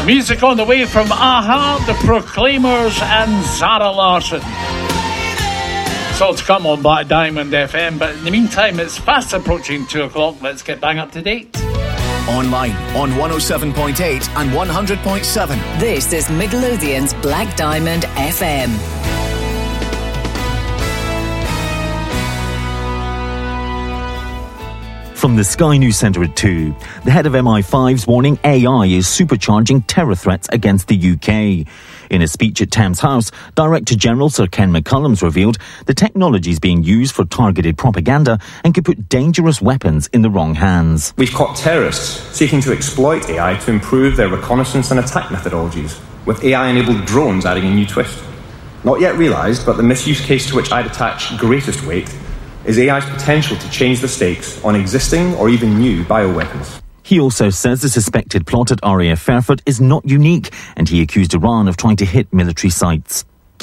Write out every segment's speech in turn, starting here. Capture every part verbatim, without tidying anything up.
Music on the way from a-ha, The Proclaimers and Zara Larsson. It's all to come on Black Diamond F M, but in the meantime it's fast approaching two o'clock. Let's get bang up to date. Online on one oh seven point eight and one hundred point seven. This is Midlothian's Black Diamond F M. From the Sky News Centre at two, the head of M I five's warning A I is supercharging terror threats against the U K. In a speech at Thames House, Director General Sir Ken McCullum's revealed the technology is being used for targeted propaganda and could put dangerous weapons in the wrong hands. We've caught terrorists seeking to exploit A I to improve their reconnaissance and attack methodologies, with A I-enabled drones adding a new twist. Not yet realised, but the misuse case to which I'd attach greatest weight is A I's potential to change the stakes on existing or even new bioweapons. He also says the suspected plot at R A F Fairford is not unique, and he accused Iran of trying to hit military sites.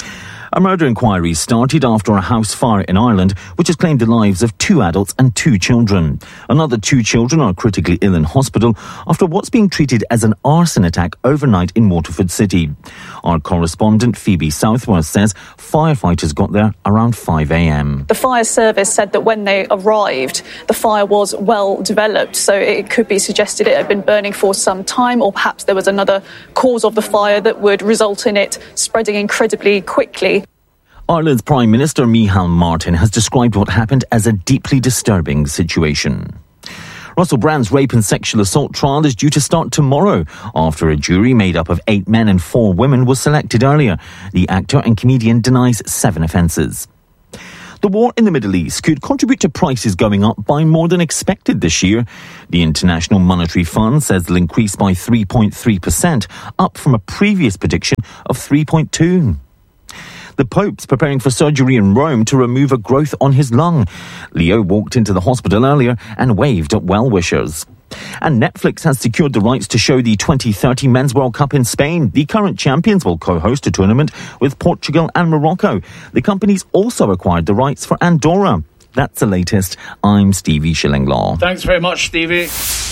A murder inquiry started after a house fire in Ireland, which has claimed the lives of two adults and two children. Another two children are critically ill in hospital after what's being treated as an arson attack overnight in Waterford City. Our correspondent Phoebe Southworth says firefighters got there around five a.m. The fire service said that when they arrived, the fire was well developed, so it could be suggested it had been burning for some time, or perhaps there was another cause of the fire that would result in it spreading incredibly quickly. Ireland's Prime Minister Micheál Martin has described what happened as a deeply disturbing situation. Russell Brand's rape and sexual assault trial is due to start tomorrow after a jury made up of eight men and four women was selected earlier. The actor and comedian denies seven offences. The war in the Middle East could contribute to prices going up by more than expected this year. The International Monetary Fund says they'll increase by three point three percent, up from a previous prediction of three point two percent. The Pope's preparing for surgery in Rome to remove a growth on his lung. Leo walked into the hospital earlier and waved at well-wishers. And Netflix has secured the rights to show the twenty thirty Men's World Cup in Spain. The current champions will co-host a tournament with Portugal and Morocco. The company's also acquired the rights for Andorra. That's the latest. I'm Stevie Shillinglaw. Thanks very much, Stevie.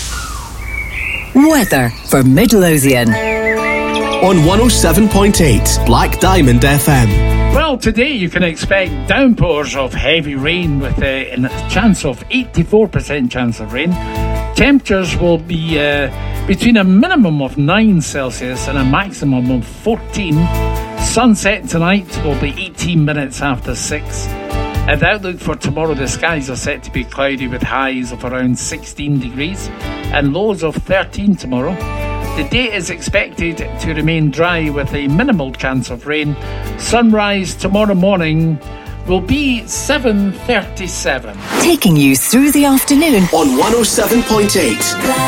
Weather for Midlothian. On one oh seven point eight Black Diamond F M. Well, today you can expect downpours of heavy rain with a, a chance of eighty-four percent chance of rain. Temperatures will be uh, between a minimum of nine Celsius and a maximum of fourteen. Sunset tonight will be eighteen minutes after six. And the outlook for tomorrow, the skies are set to be cloudy with highs of around sixteen degrees and lows of thirteen tomorrow. The day is expected to remain dry with a minimal chance of rain. Sunrise tomorrow morning will be seven thirty-seven. Taking you through the afternoon on one oh seven point eight.